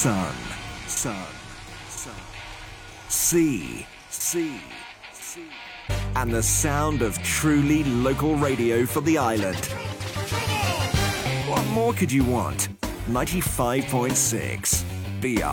sun, sun, sun, sea, sea, sea, and the sound of truly local radio for the island. What more could you want? 95.6 BR.